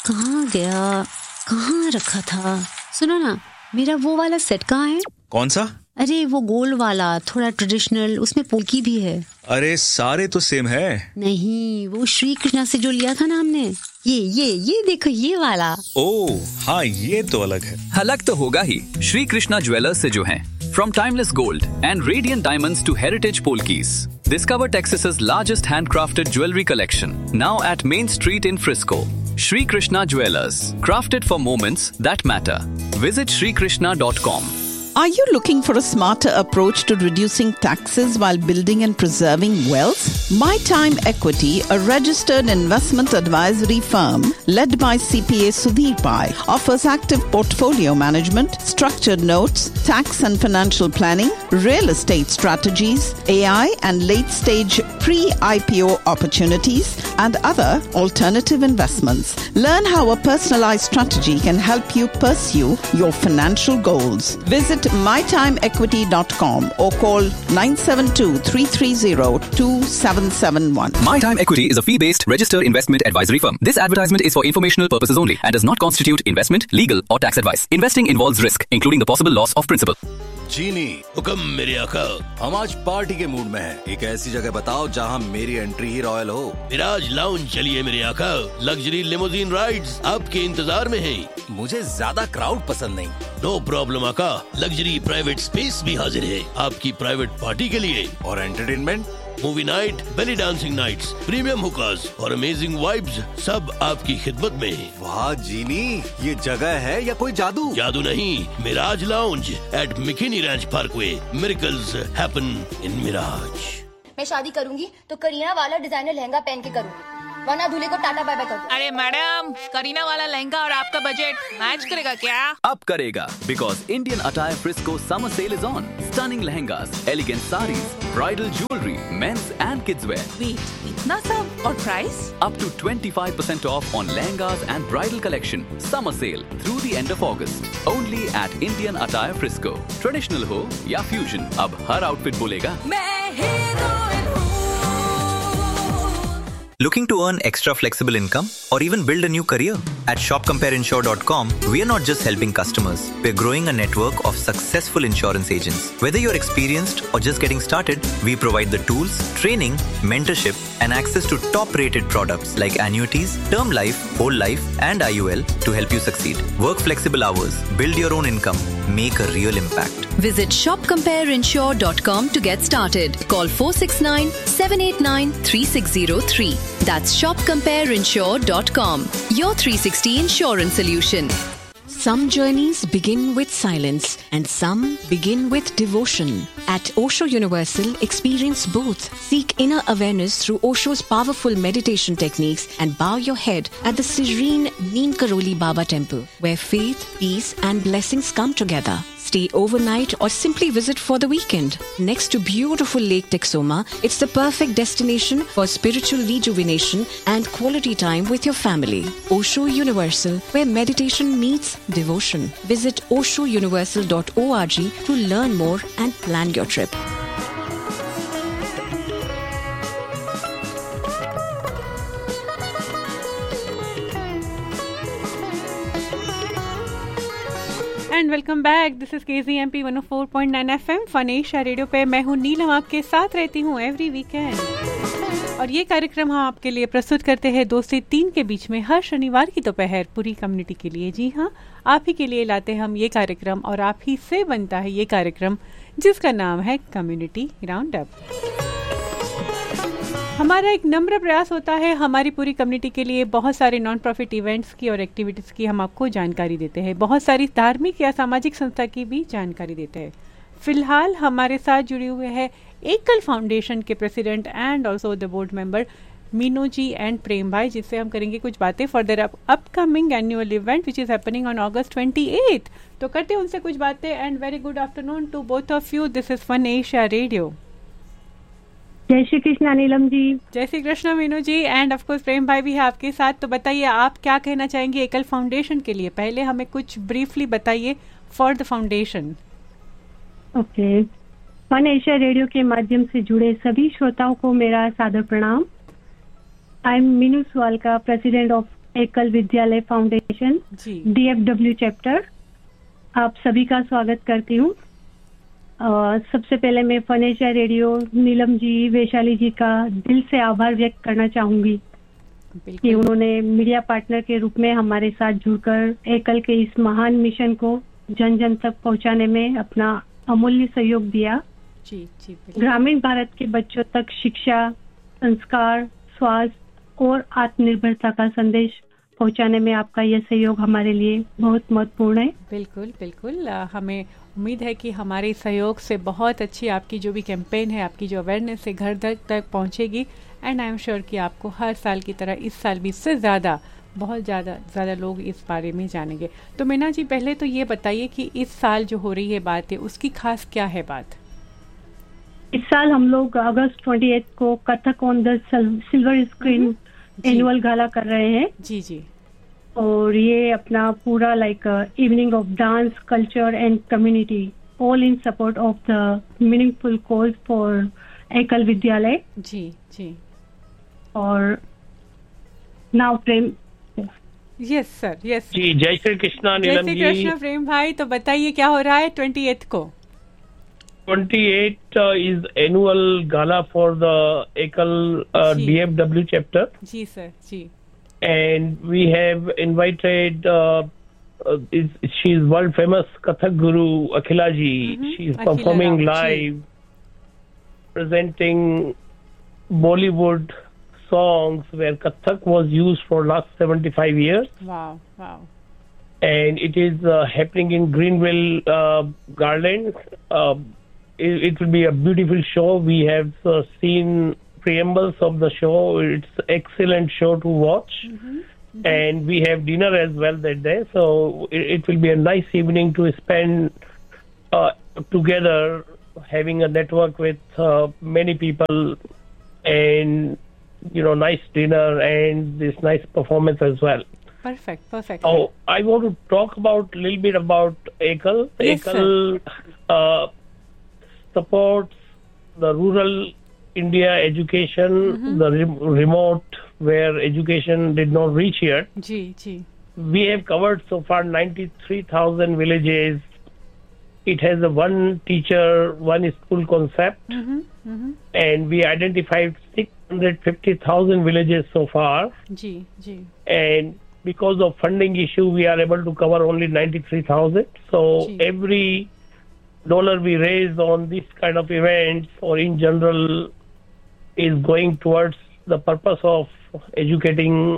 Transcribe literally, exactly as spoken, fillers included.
कहाँ गया, कहाँ रखा था? सुनो ना, मेरा वो वाला सेट कहाँ है? कौन सा? अरे वो गोल वाला, थोड़ा ट्रेडिशनल, उसमें पोल्की भी है। अरे सारे तो सेम है। नहीं, वो श्री कृष्णा से जो लिया था ना हमने, ये ये ये देखो ये वाला। ओह हाँ, ये तो अलग है। अलग तो होगा ही, श्री कृष्णा ज्वेलर्स से जो हैं। From timeless gold and radiant diamonds to heritage polkis, discover Texas's largest handcrafted jewelry collection, now at Main Street in Frisco. Shri Krishna Jewelers, crafted for moments that matter. Visit shri krishna dot com. Are you looking for a smarter approach to reducing taxes while building and preserving wealth? My Time Equity, a registered investment advisory firm led by C P A Sudhir Pai, offers active portfolio management, structured notes, tax and financial planning, real estate strategies, A I and late-stage pre-I P O opportunities, and other alternative investments. Learn how a personalized strategy can help you pursue your financial goals. Visit my time equity dot com or call nine seven two, three three zero, two seven seven one. My Time Equity is a fee-based registered investment advisory firm. This advertisement is for informational purposes only and does not constitute investment, legal or tax advice. Investing involves risk, including the possible loss of principal. जीनी हुक्म मेरे आका, हम आज party के mood में हैं। एक ऐसी जगह बताओ जहां मेरी एंट्री ही रॉयल हो। मिराज लाउंज चलिए मेरे आका, लग्जरी लिमोजीन राइड्स आपके इंतजार में हैं। मुझे ज्यादा क्राउड पसंद नहीं। नो प्रॉब्लम आका, लग्जरी प्राइवेट स्पेस भी हाजिर है आपकी प्राइवेट पार्टी के लिए। और entertainment, movie night, belly dancing nights, premium हुकास और अमेजिंग वाइब्स, सब आपकी खिदमत में। वाह जीनी, ये जगह है या कोई जादू? जादू नहीं, Miraj lounge eight मिकिनी ranch Parkway. Miracles happen in Miraj. मैं शादी करूंगी तो करीना वाला डिजाइनर लहंगा पहन के करूंगी, वरना दूल्हे को टाटा बाय बाय कर दो। अरे मैडम, करीना वाला लहंगा और आपका बजट मैच करेगा क्या? अब करेगा, because Indian Attire Frisco summer sale is on. Stunning lehengas, elegant sarees, bridal jewelry, men's and kids wear. Wait, इतना सब और price? Up to twenty-five percent off on lehengas and bridal collection. Summer sale through the end of August. Only at Indian Attire Frisco. Traditional हो या fusion, अब हर outfit बोलेगा मैं heroine हूँ। Looking to earn extra flexible income or even build a new career? At shop compare insure dot com, we are not just helping customers. We're growing a network of successful insurance agents. Whether you're experienced or just getting started, we provide the tools, training, mentorship, and access to top-rated products like annuities, term life, whole life, and I U L to help you succeed. Work flexible hours, build your own income, make a real impact. Visit shop compare insure dot com to get started. Call four six nine, seven eight nine, three six zero three. That's shop compare insure dot com. Your three sixty insurance solution. Some journeys begin with silence and some begin with devotion. At Osho Universal, experience both. Seek inner awareness through Osho's powerful meditation techniques and bow your head at the serene Neem Karoli Baba Temple, where faith, peace and blessings come together. Stay overnight or simply visit for the weekend. Next to beautiful Lake Texoma, it's the perfect destination for spiritual rejuvenation and quality time with your family. Osho Universal, where meditation meets devotion. Visit osho universal dot org to learn more and plan your trip. And welcome back, this is के G M P one O four point nine F M फनेशा radio पे। मैं हूँ नीलम, आपके साथ रहती हूँ every weekend. और ये कार्यक्रम हम आपके लिए प्रस्तुत करते हैं दो से तीन के बीच में हर शनिवार की दोपहर पूरी कम्युनिटी के लिए। जी हाँ, आप ही के लिए लाते हैं हम ये कार्यक्रम और आप ही से बनता है ये कार्यक्रम जिसका नाम है कम्युनिटी राउंड अप। हमारा एक नम्र प्रयास होता है हमारी पूरी कम्युनिटी के लिए बहुत सारे नॉन प्रॉफिट इवेंट्स की और एक्टिविटीज़ की हम आपको जानकारी देते हैं, बहुत सारी धार्मिक या सामाजिक संस्था की भी जानकारी देते हैं। फिलहाल हमारे साथ जुड़े हुए हैं एकल फाउंडेशन के president and also the board member Meenu ji and प्रेम भाई, जिससे हम करेंगे कुछ बातें for their upcoming annual event which is happening on August twenty eight. तो करते हैं उनसे कुछ बातें। And very good afternoon to both of you, this is फनेशा radio. जय श्री कृष्ण नीलम जी। जय श्री कृष्ण मीनू जी। एंड ऑफ कोर्स प्रेम भाई भी है आपके साथ। तो बताइए आप क्या कहना चाहेंगे एकल फाउंडेशन के लिए? पहले हमें कुछ ब्रीफली बताइए for the foundation. Okay, fun Asia radio के माध्यम से जुड़े सभी श्रोताओं को मेरा सादर प्रणाम। I am Meenu स्वालका, president of एकल विद्यालय foundation D F W chapter, आप सभी का स्वागत करती हूँ। सबसे पहले मैं fun Asia radio, Neelam ji, Vaishali जी का दिल से आभार व्यक्त करना चाहूंगी कि उन्होंने मीडिया पार्टनर के रूप में हमारे साथ जुड़कर एकल के इस महान मिशन को जन जन तक पहुंचाने में अपना अमूल्य सहयोग दिया। जी जी ग्रामीण भारत के बच्चों तक शिक्षा, संस्कार, स्वास्थ्य और आत्मनिर्भरता का संदेश पहुंचाने में आपका यह सहयोग हमारे लिए बहुत महत्वपूर्ण है। बिल्कुल बिल्कुल, आ, हमें उम्मीद है कि हमारे सहयोग से बहुत अच्छी आपकी जो भी कैंपेन है, आपकी जो अवेयरनेस है घर तक तक पहुंचेगी। एंड आई एम श्योर कि आपको हर साल की तरह इस साल भी इससे ज़्यादा बहुत ज़्यादा ज़्यादा लोग इस बारे में जानेंगे। तो मीना जी, पहले तो ये बताइए कि इस साल जो हो रही है बात है उसकी खास क्या है बात? इस साल हम लोग अगस्त अट्ठाईस को Kathak on the silver screen annual गाला कर रहे हैं। जी जी। और ये अपना पूरा like evening of dance, culture and community, all in support of the meaningful cause for एकल विद्यालय। जी जी। और नाउ प्रेम। यस सर, यस जी। जय श्री कृष्णा नीलम जी। जय श्री कृष्ण प्रेम भाई, तो बताइए क्या हो रहा है ट्वेंटी को? twenty-eighth uh, is annual gala for the Ekal uh, D F W chapter. Ji sir, ji. And we have invited, uh, uh, is, she's world famous Kathak Guru Akhila ji. Mm-hmm. She's Akhila performing Rao, live, ji. Presenting Bollywood songs where Kathak was used for last seventy-five years. Wow, wow. And it is uh, happening in Greenville uh, Garden. Uh, it, it will be a beautiful show. We have uh, seen preambles of the show. It's excellent show to watch. Mm-hmm. Mm-hmm. And we have dinner as well that day. So it, it will be a nice evening to spend uh, together, having a network with uh, many people, and you know, nice dinner and this nice performance as well. Perfect, perfect. Oh, I want to talk about a little bit about Ekal. Yes, Ekal uh, supports the rural India education, mm-hmm. the re- remote where education did not reach yet. Ji, ji. We have covered so far ninety-three thousand villages. It has a one teacher, one school concept, mm-hmm. Mm-hmm. and we identified six hundred fifty thousand villages so far. Ji, ji. And because of funding issue, we are able to cover only ninety-three thousand. So Gee. every dollar we raise on this kind of events or in general is going towards the purpose of educating